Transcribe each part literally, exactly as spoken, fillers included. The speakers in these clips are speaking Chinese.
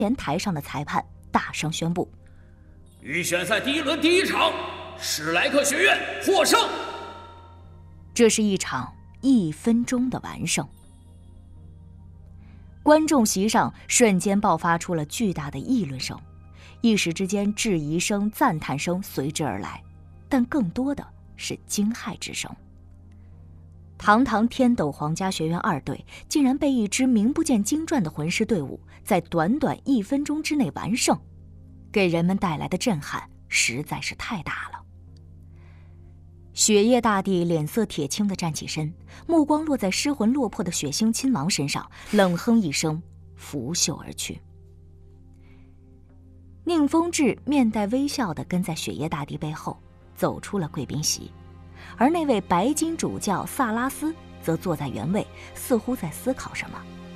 前台上的裁判大声宣布： 预选赛第一轮第一场，史莱克学院获胜。 这是一场一分钟的完胜。观众席上瞬间爆发出了巨大的议论声，一时之间质疑声、赞叹声随之而来，但更多的是惊骇之声。堂堂天斗皇家学院二队竟然被一支名不见经传的魂师队伍在短短一分钟之内完胜，给人们带来的震撼实在是太大了。雪夜大帝脸色铁青地站起身，目光落在失魂落魄的血腥亲王身上，冷哼一声，拂袖而去。宁风致面带微笑地跟在雪夜大帝背后走出了贵宾席，而那位白金主教萨拉斯则坐在原位，似乎在思考什么。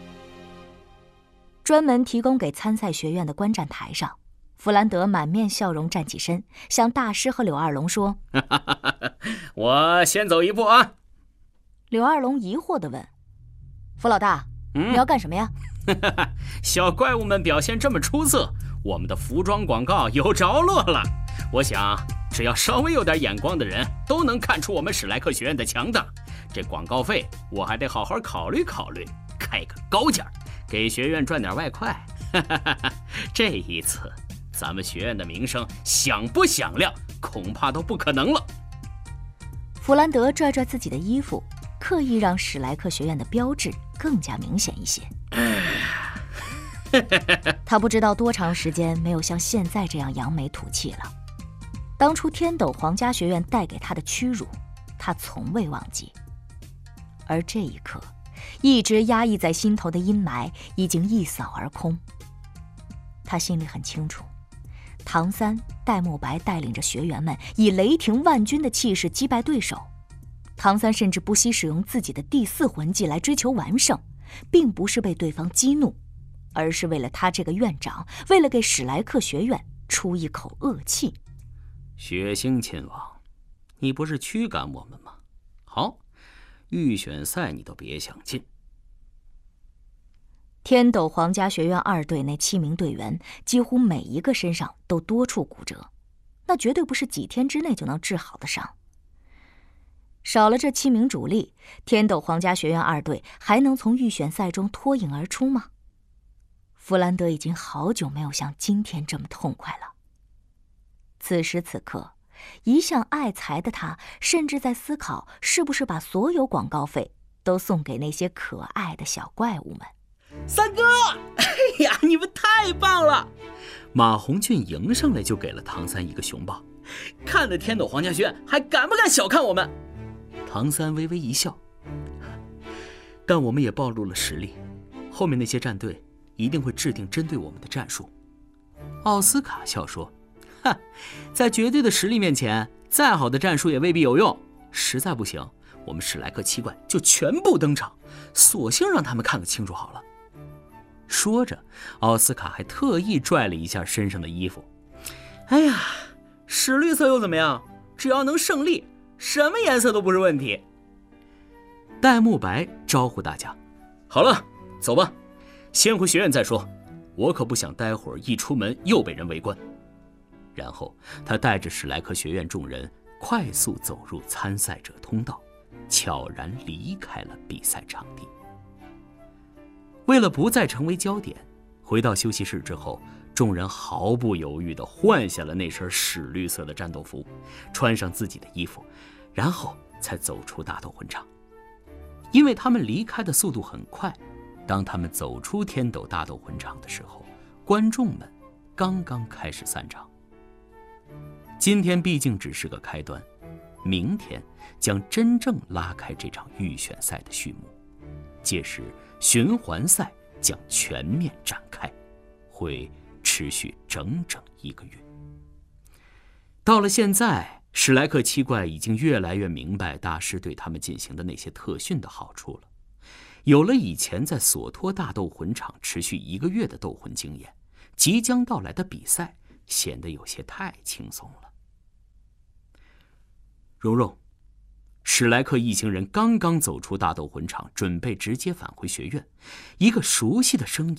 专门提供给参赛学院的观战台上，弗兰德满面笑容站起身，向大师和柳二龙说： 我先走一步啊。 柳二龙疑惑地问：弗老大、嗯、你要干什么呀？ 小怪物们表现这么出色，我们的服装广告有着落了。我想只要稍微有点眼光的人都能看出我们史莱克学院的强大。这广告费我还得好好考虑考虑，开个高价，给学院赚点外快。这一次咱们学院的名声响不响亮，恐怕都不可能了。 弗兰德拽拽自己的衣服，刻意让史莱克学院的标志更加明显一些。他不知道多长时间没有像现在这样扬眉吐气了。当初天斗皇家学院带给他的屈辱，他从未忘记。而这一刻，一直压抑在心头的阴霾已经一扫而空。他心里很清楚，唐三、戴沐白带领着学员们以雷霆万钧的气势击败对手。唐三甚至不惜使用自己的第四魂技来追求完胜，并不是被对方激怒，而是为了他这个院长，为了给史莱克学院出一口恶气。 血腥亲王，你不是驱赶我们吗？好，预选赛你都别想进。 天斗皇家学院二队那七名队员几乎每一个身上都多处骨折，那绝对不是几天之内就能治好的伤。少了这七名主力，天斗皇家学院二队还能从预选赛中脱颖而出吗？弗兰德已经好久没有像今天这么痛快了。此时此刻，一向爱财的他甚至在思考是不是把所有广告费都送给那些可爱的小怪物们。 三哥，哎呀，你们太棒了！马红俊迎上来就给了唐三一个熊抱，看得天斗皇家学院还敢不敢小看我们？唐三微微一笑，但我们也暴露了实力，后面那些战队一定会制定针对我们的战术。奥斯卡笑说，哈，在绝对的实力面前，再好的战术也未必有用，实在不行，我们史莱克七怪就全部登场，索性让他们看个清楚好了。说着，奥斯卡还特意拽了一下身上的衣服。哎呀，史绿色又怎么样？只要能胜利，什么颜色都不是问题。戴沐白招呼大家，好了，走吧，先回学院再说，我可不想待会儿一出门又被人围观。然后他带着史莱克学院众人快速走入参赛者通道，悄然离开了比赛场地。为了不再成为焦点，回到休息室之后，众人毫不犹豫地换下了那身屎绿色的战斗服，穿上自己的衣服，然后才走出大斗魂场。因为他们离开的速度很快，当他们走出天斗大斗魂场的时候，观众们刚刚开始散场。今天毕竟只是个开端，明天将真正拉开这场预选赛的序幕，届时循环赛将全面展开，会持续整整一个月。到了现在，史莱克七怪已经越来越明白大师对他们进行的那些特训的好处了。有了以前在索托大斗魂场持续一个月的斗魂经验，即将到来的比赛显得有些太轻松了。蓉蓉，史莱克一行人刚刚走出大斗魂场，准备直接返回学院，一个熟悉的声音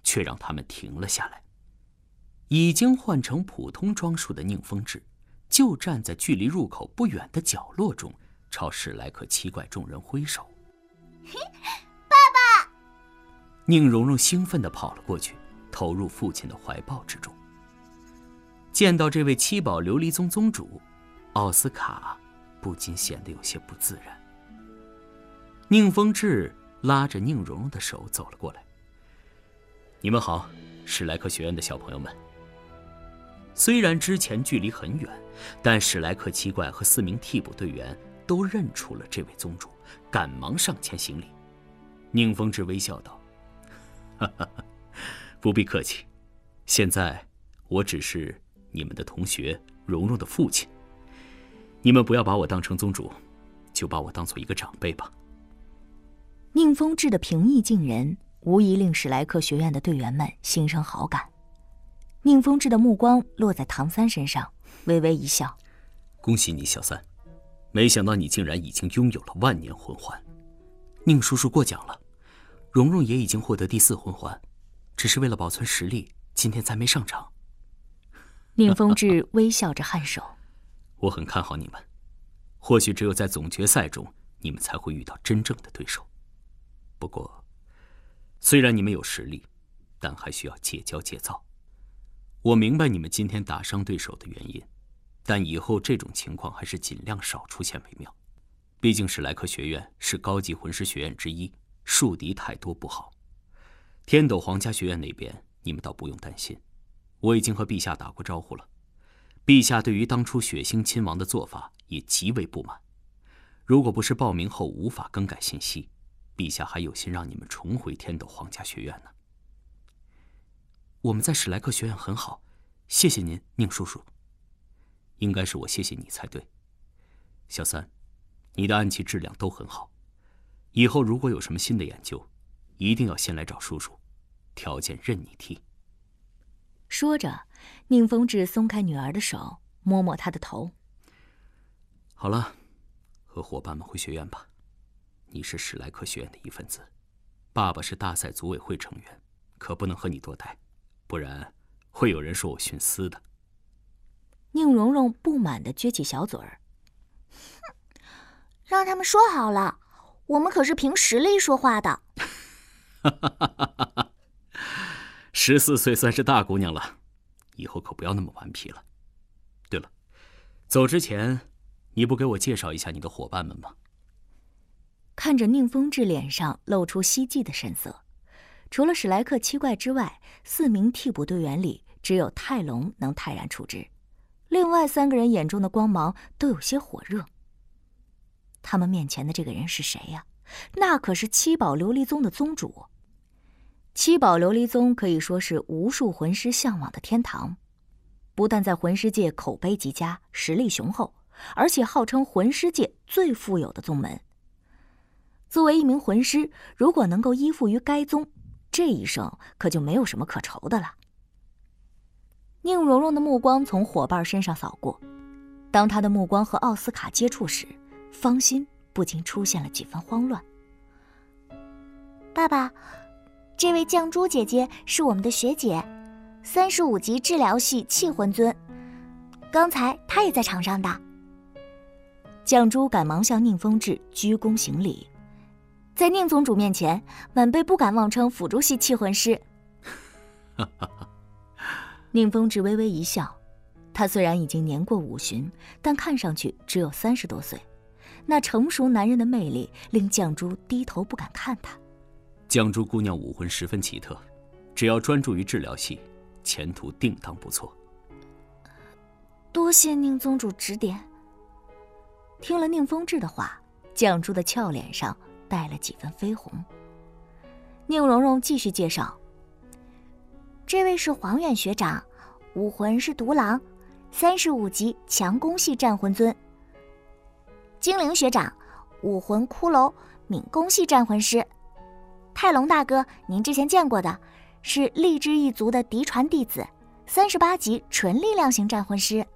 却让他们停了下来。已经换成普通装束的宁风致就站在距离入口不远的角落中，朝史莱克七怪众人挥手。 爸爸！ 宁荣荣兴奋地跑了过去，投入父亲的怀抱之中。见到这位七宝琉璃宗宗主，奥斯卡不禁显得有些不自然。宁风致拉着宁荣荣的手走了过来。你们好，史莱克学院的小朋友们。虽然之前距离很远，但史莱克七怪和四名替补队员都认出了这位宗主，赶忙上前行礼。宁风致微笑道：哈哈哈，不必客气，现在我只是你们的同学荣荣的父亲，你们不要把我当成宗主，就把我当做一个长辈吧。 宁风致的平易近人无疑令史莱克学院的队员们心生好感。宁风致的目光落在唐三身上，微微一笑： 恭喜你，小三，没想到你竟然已经拥有了万年魂环。宁叔叔过奖了，荣荣也已经获得第四魂环，只是为了保存实力，今天才没上场。 宁风致微笑着颔首： 我很看好你们，或许只有在总决赛中，你们才会遇到真正的对手。不过，虽然你们有实力，但还需要戒骄戒躁。我明白你们今天打伤对手的原因，但以后这种情况还是尽量少出现为妙。毕竟史莱克学院是高级魂师学院之一，树敌太多不好。天斗皇家学院那边，你们倒不用担心，我已经和陛下打过招呼了。陛下对于当初血腥亲王的做法也极为不满。如果不是报名后无法更改信息，陛下还有心让你们重回天斗皇家学院呢。我们在史莱克学院很好，谢谢您，宁叔叔。应该是我谢谢你才对。小三，你的暗器质量都很好，以后如果有什么新的研究，一定要先来找叔叔，条件任你提。 说着，宁风致松开女儿的手，摸摸她的头。 好了，和伙伴们回学院吧。你是史莱克学院的一份子，爸爸是大赛组委会成员，可不能和你多待，不然会有人说我徇私的。 宁荣荣不满地撅起小嘴儿： 哼，让他们说好了，我们可是凭实力说话的。 十四岁算是大姑娘了，以后可不要那么顽皮了。对了，走之前，你不给我介绍一下你的伙伴们吗？ 看着宁风致脸上露出希冀的神色，除了史莱克七怪之外，四名替补队员里只有泰隆能泰然处之，另外三个人眼中的光芒都有些火热。他们面前的这个人是谁呀？那可是七宝琉璃宗的宗主。七宝琉璃宗可以说是无数魂师向往的天堂，不但在魂师界口碑极佳，实力雄厚，而且号称魂师界最富有的宗门。作为一名魂师，如果能够依附于该宗，这一生可就没有什么可愁的了。宁荣荣的目光从伙伴身上扫过，当她的目光和奥斯卡接触时，芳心不禁出现了几分慌乱。 爸爸，这位绛珠姐姐是我们的学姐，三十五级治疗系气魂尊，刚才她也在场上的。 绛珠赶忙向宁风致鞠躬行礼，在宁宗主面前，晚辈不敢妄称辅助系气魂师。宁风致微微一笑，他虽然已经年过五旬，但看上去只有三十多岁，那成熟男人的魅力令绛珠低头不敢看他。 绛珠姑娘武魂十分奇特，只要专注于治疗系，前途定当不错。 多谢宁宗主指点。 听了宁风致的话，绛珠的俏脸上带了几分绯红。宁荣荣继续介绍： 这位是黄远学长，武魂是独狼，三十五级强攻系战魂尊。精灵学长，武魂骷髅，敏攻系战魂师。泰隆大哥，您之前见过的，是力之一族的嫡传弟子，三十八级纯力量型战魂师。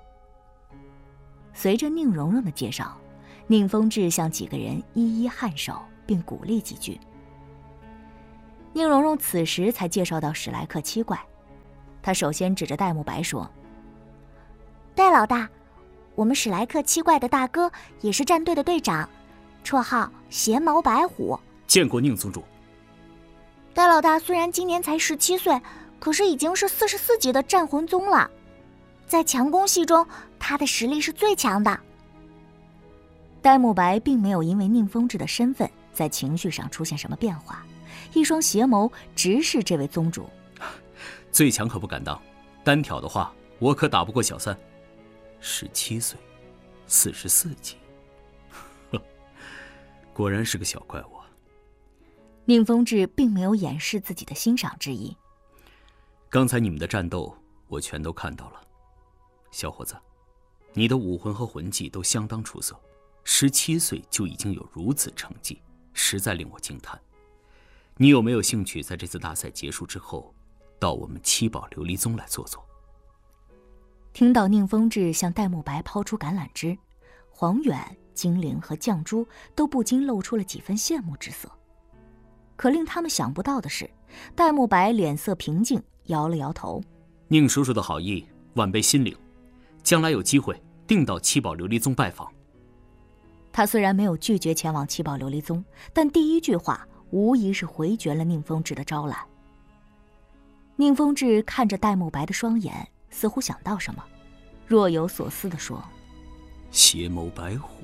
随着宁荣荣的介绍，宁风致向几个人一一颔首，并鼓励几句。 宁荣荣此时才介绍到史莱克七怪。他首先指着戴沐白说：“ 戴老大，我们史莱克七怪的大哥，也是战队的队长，绰号邪毛白虎。” 见过宁宗主。 戴老大虽然今年才十七岁，可是已经是四十四级的战魂宗了，在强攻系中，他的实力是最强的。 戴沐白并没有因为宁风致的身份在情绪上出现什么变化，一双邪眸直视这位宗主。 最强可不敢当，单挑的话，我可打不过小三。十七岁，四十四级，呵，果然是个小怪物。 宁风致并没有掩饰自己的欣赏之意。 刚才你们的战斗，我全都看到了。小伙子，你的武魂和魂技都相当出色，十七岁就已经有如此成绩，实在令我惊叹。你有没有兴趣在这次大赛结束之后，到我们七宝琉璃宗来坐坐？ 听到宁风致向戴沐白抛出橄榄枝，黄远、精灵和绛珠都不禁露出了几分羡慕之色。可令他们想不到的是，戴沐白脸色平静，摇了摇头：“ 宁叔叔的好意，晚辈心领，将来有机会定到七宝琉璃宗拜访。” 他虽然没有拒绝前往七宝琉璃宗，但第一句话无疑是回绝了宁风致的招揽。宁风致看着戴沐白的双眼，似乎想到什么，若有所思地说：“ 邪眸白虎，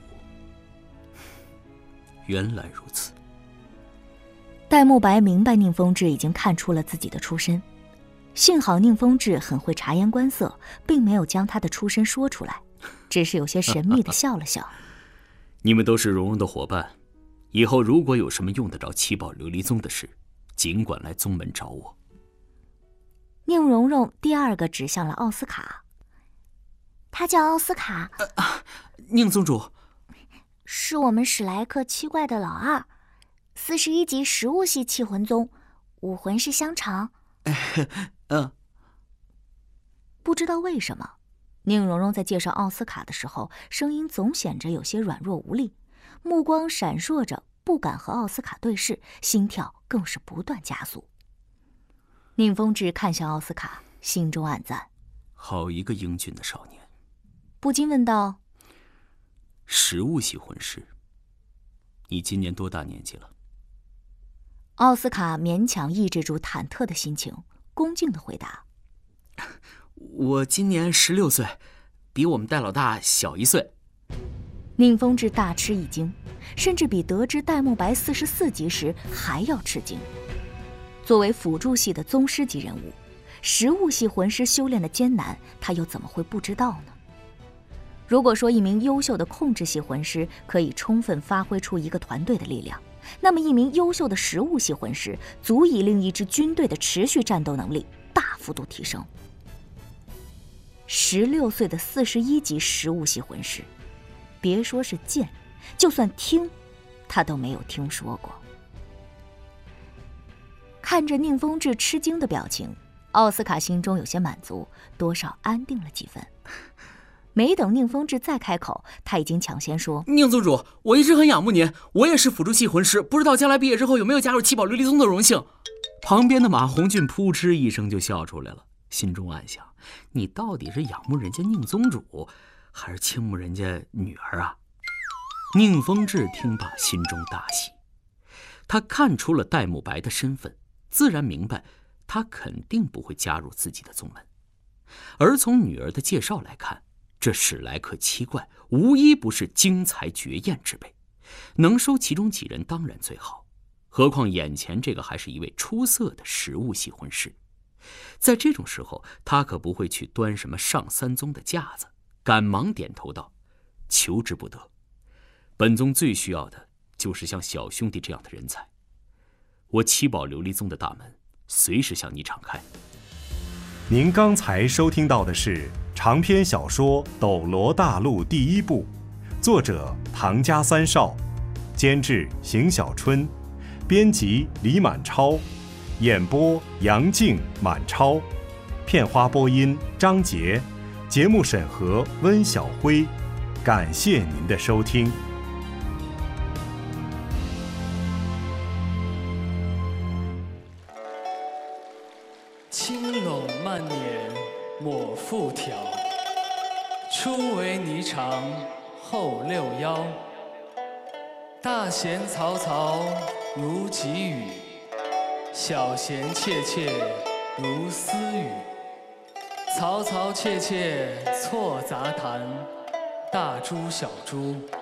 原来如此。” 戴沐白明白宁风致已经看出了自己的出身，幸好宁风致很会察言观色，并没有将他的出身说出来，只是有些神秘地笑了笑。 你们都是蓉蓉的伙伴，以后如果有什么用得着七宝琉璃宗的事，尽管来宗门找我。 宁荣荣第二个指向了奥斯卡。 他叫奥斯卡。 呃啊、宁宗主， 是我们史莱克七怪的老二，四十一级食物系气魂宗，武魂是香肠。 嗯。 不知道为什么，宁荣荣在介绍奥斯卡的时候，声音总显着有些软弱无力，目光闪烁着，不敢和奥斯卡对视，心跳更是不断加速。宁风致看向奥斯卡，心中暗赞： 好一个英俊的少年。 不禁问道： 食物系魂师，你今年多大年纪了？ 奥斯卡勉强抑制住忐忑的心情，恭敬地回答： 我今年十六岁，比我们戴老大小一岁。 宁风致大吃一惊，甚至比得知戴沐白四十四级时还要吃惊。作为辅助系的宗师级人物，食物系魂师修炼的艰难，他又怎么会不知道呢？如果说一名优秀的控制系魂师可以充分发挥出一个团队的力量，那么一名优秀的食物系魂师足以令一支军队的持续战斗能力大幅度提升。十六岁的四十一级食物系魂师，别说是见，就算听，他都没有听说过。看着宁风致吃惊的表情，奥斯卡心中有些满足，多少安定了几分。没等宁风致再开口，他已经抢先说： 宁宗主，我一直很仰慕您，我也是辅助系魂师，不知道将来毕业之后有没有加入七宝琉璃宗的荣幸。旁边的马红俊扑哧一声就笑出来了，心中暗想：你到底是仰慕人家宁宗主，还是倾慕人家女儿啊？宁风致听罢心中大喜，他看出了戴沐白的身份，自然明白他肯定不会加入自己的宗门。而从女儿的介绍来看，这史莱克七怪无一不是惊才绝艳之辈，能收其中几人当然最好，何况眼前这个还是一位出色的食物系魂师。在这种时候，他可不会去端什么上三宗的架子，赶忙点头道：求之不得，本宗最需要的就是像小兄弟这样的人才，我七宝琉璃宗的大门随时向你敞开。 您刚才收听到的是长篇小说《斗罗大陆》第一部，作者唐家三少，监制邢小春，编辑李满超，演播杨静、满超，片花播音张杰，节目审核温小辉。感谢您的收听。 万年莫复调。初为霓裳后六幺，大弦嘈嘈如急雨，小弦切切如私语。嘈嘈切切错杂弹，大珠小珠